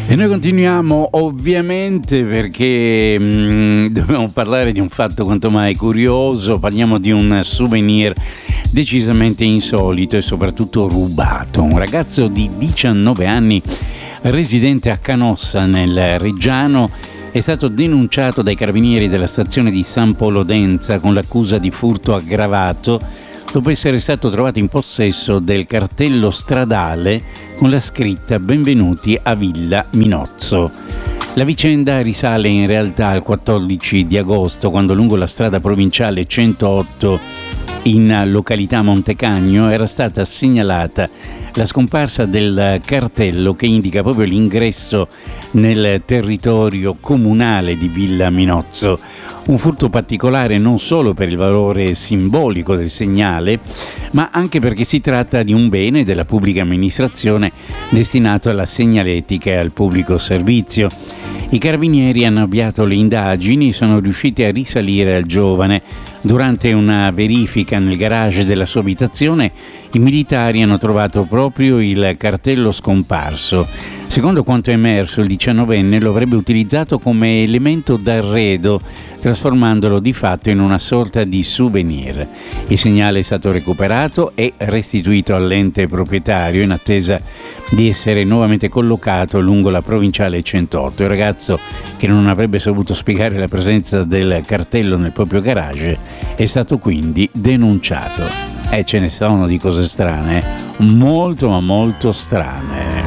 E noi continuiamo ovviamente perché dobbiamo parlare di un fatto quanto mai curioso, parliamo di un souvenir decisamente insolito e soprattutto rubato. Un ragazzo di 19 anni residente a Canossa nel Reggiano è stato denunciato dai carabinieri della stazione di San Polo d'Enza con l'accusa di furto aggravato dopo essere stato trovato in possesso del cartello stradale con la scritta "Benvenuti a Villa Minozzo". La vicenda risale in realtà al 14 di agosto, quando lungo la strada provinciale 108 in località Montecagno era stata segnalata la scomparsa del cartello che indica proprio l'ingresso nel territorio comunale di Villa Minozzo. Un furto particolare non solo per il valore simbolico del segnale, ma anche perché si tratta di un bene della pubblica amministrazione destinato alla segnaletica e al pubblico servizio. I carabinieri hanno avviato le indagini e sono riusciti a risalire al giovane. Durante una verifica nel garage della sua abitazione, i militari hanno trovato proprio il cartello scomparso. Secondo quanto emerso, il 19enne lo avrebbe utilizzato come elemento d'arredo, trasformandolo di fatto in una sorta di souvenir. Il segnale è stato recuperato e restituito all'ente proprietario in attesa di essere nuovamente collocato lungo la provinciale 108. Il ragazzo, che non avrebbe saputo spiegare la presenza del cartello nel proprio garage, è stato quindi denunciato. Ce ne sono di cose strane, molto ma molto strane.